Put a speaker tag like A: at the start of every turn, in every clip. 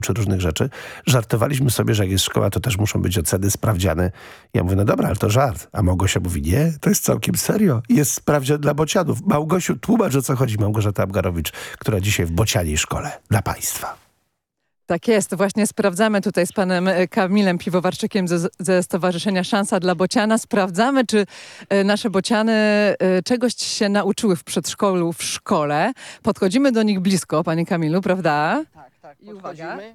A: czy różnych rzeczy. Żartowaliśmy sobie, że jak jest szkoła, to też muszą być oceny, sprawdziany. Ja mówię, no dobra, ale to żart. A Małgosia mówi, nie, to jest całkiem serio. Jest sprawdzian dla bocianów. Małgosiu, tłumacz, o co chodzi. Małgorzata Abgarowicz, która dzisiaj w bocianiej szkole dla państwa.
B: Tak jest, właśnie sprawdzamy tutaj z panem Kamilem Piwowarczykiem ze Stowarzyszenia Szansa dla Bociana. Sprawdzamy, czy nasze bociany czegoś się nauczyły w przedszkolu, w szkole. Podchodzimy do nich blisko, panie Kamilu, prawda?
C: Tak, podchodzimy.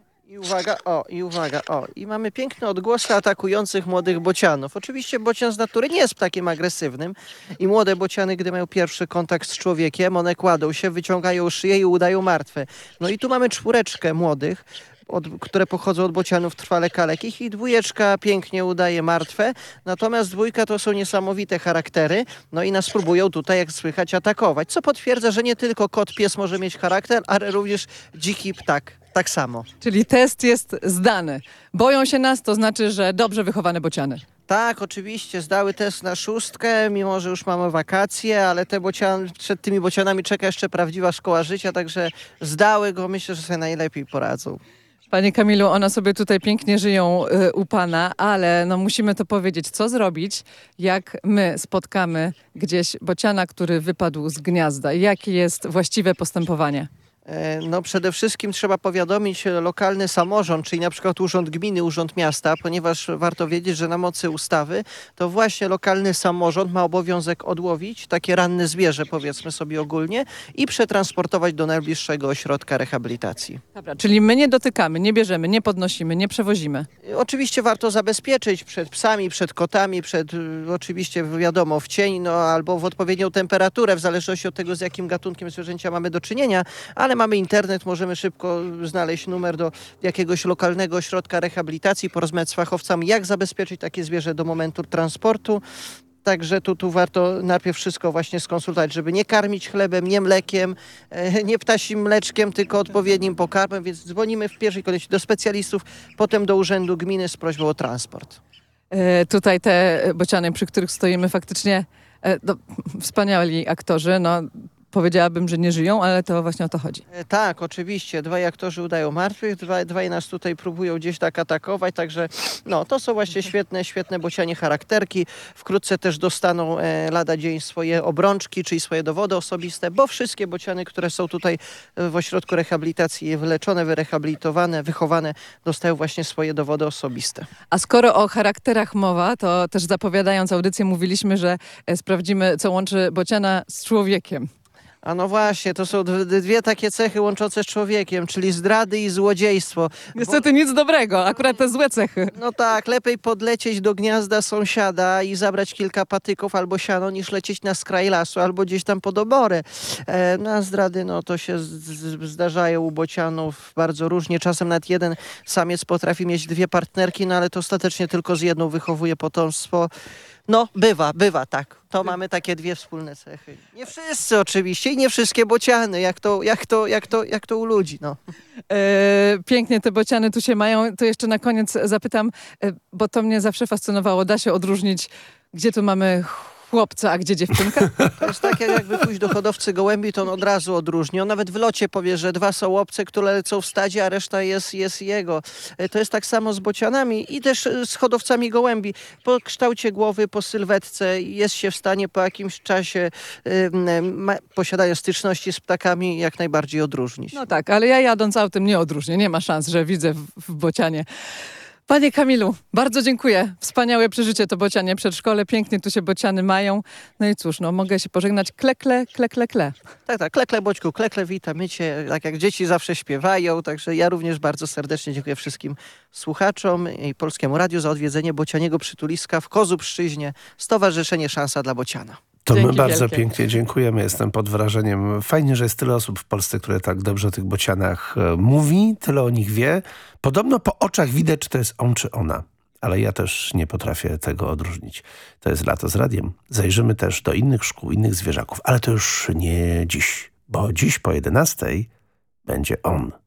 C: I uwaga, i mamy piękne odgłosy atakujących młodych bocianów. Oczywiście bocian z natury nie jest ptakiem agresywnym i młode bociany, gdy mają pierwszy kontakt z człowiekiem, one kładą się, wyciągają szyję i udają martwe. No i tu mamy 4 młodych, które pochodzą od bocianów trwale kalekich i 2 pięknie udaje martwe, natomiast 2 to są niesamowite charaktery, no i nas próbują tutaj, jak słychać, atakować, co potwierdza, że nie tylko kot, pies może mieć charakter, ale również dziki ptak. Tak samo.
B: Czyli test jest zdany. Boją się nas, to znaczy, że dobrze wychowane bociany.
C: Tak, oczywiście, zdały test na 6, mimo że już mamy wakacje, ale przed tymi bocianami czeka jeszcze prawdziwa szkoła życia, także zdały go, myślę, że sobie najlepiej poradzą.
B: Panie Kamilu, one sobie tutaj pięknie żyją u pana, ale no musimy to powiedzieć, co zrobić, jak my spotkamy gdzieś bociana, który wypadł z gniazda. Jakie jest właściwe postępowanie?
C: No przede wszystkim trzeba powiadomić lokalny samorząd, czyli na przykład urząd gminy, urząd miasta, ponieważ warto wiedzieć, że na mocy ustawy to właśnie lokalny samorząd ma obowiązek odłowić takie ranne zwierzę, powiedzmy sobie ogólnie, i przetransportować do najbliższego ośrodka rehabilitacji.
B: Dobra, czyli my nie dotykamy, nie bierzemy, nie podnosimy, nie przewozimy.
C: Oczywiście warto zabezpieczyć przed psami, przed kotami, oczywiście wiadomo w cień, no albo w odpowiednią temperaturę, w zależności od tego, z jakim gatunkiem zwierzęcia mamy do czynienia, ale mamy internet, możemy szybko znaleźć numer do jakiegoś lokalnego ośrodka rehabilitacji, porozmawiać z fachowcami, jak zabezpieczyć takie zwierzę do momentu transportu. Także tu warto najpierw wszystko właśnie skonsultować, żeby nie karmić chlebem, nie mlekiem, nie ptasim mleczkiem, tylko odpowiednim pokarmem, więc dzwonimy w pierwszej kolejności do specjalistów, potem do urzędu gminy z prośbą o transport.
B: Tutaj te bociany, przy których stoimy, faktycznie wspaniali aktorzy, no. Powiedziałabym, że nie żyją, ale to właśnie o to chodzi.
C: Tak, oczywiście. 2 aktorzy udają martwych, 2 nas tutaj próbują gdzieś tak atakować, także no, to są właśnie świetne bocianie charakterki. Wkrótce też dostaną lada dzień swoje obrączki, czyli swoje dowody osobiste, bo wszystkie bociany, które są tutaj w ośrodku rehabilitacji wyleczone, wyrehabilitowane, wychowane, dostają właśnie swoje dowody osobiste.
B: A skoro o charakterach mowa, to też zapowiadając audycję mówiliśmy, że sprawdzimy, co łączy bociana z człowiekiem.
C: A no właśnie, to są 2 takie cechy łączące z człowiekiem, czyli zdrady i złodziejstwo.
B: Niestety nic dobrego, akurat te złe cechy.
C: No tak, lepiej podlecieć do gniazda sąsiada i zabrać kilka patyków albo siano, niż lecieć na skraj lasu albo gdzieś tam pod oborę. A zdrady, no to się zdarzają u bocianów bardzo różnie. Czasem nawet jeden samiec potrafi mieć 2 partnerki, no ale to ostatecznie tylko z jedną wychowuje potomstwo. No, bywa, tak. To mamy takie 2 wspólne cechy. Nie wszyscy oczywiście i nie wszystkie bociany, jak to u ludzi, no.
B: Pięknie te bociany tu się mają. To jeszcze na koniec zapytam, bo to mnie zawsze fascynowało. Da się odróżnić, gdzie tu mamy chłopca, a gdzie dziewczynka?
C: To jest tak, jakby pójść do hodowcy gołębi, to on od razu odróżni. On nawet w locie powie, że 2 są obce, które lecą w stadzie, a reszta jest jego. To jest tak samo z bocianami i też z hodowcami gołębi. Po kształcie głowy, po sylwetce jest się w stanie po jakimś czasie, posiadając styczności z ptakami, jak najbardziej odróżnić.
B: No tak, ale ja jadąc autem nie odróżnię. Nie ma szans, że widzę w bocianie. Panie Kamilu, bardzo dziękuję. Wspaniałe przeżycie to bocianie przedszkole. Pięknie tu się bociany mają. No i cóż, no mogę się pożegnać. Klekle, klekle, kle.
C: Tak, klekle Boćku, klekle, witamy cię. Tak jak dzieci zawsze śpiewają, także ja również bardzo serdecznie dziękuję wszystkim słuchaczom i Polskiemu Radiu za odwiedzenie bocianiego przytuliska w Kozubszczyźnie. Stowarzyszenie Szansa dla Bociana.
A: To
B: Dzięki
A: my bardzo
B: wielkie.
A: pięknie dziękujemy. Jestem pod wrażeniem. Fajnie, że jest tyle osób w Polsce, które tak dobrze o tych bocianach mówi, tyle o nich wie. Podobno po oczach widać, czy to jest on, czy ona. Ale ja też nie potrafię tego odróżnić. To jest Lato z Radiem. Zajrzymy też do innych szkół, innych zwierzaków. Ale to już nie dziś, bo dziś po 11:00 będzie on.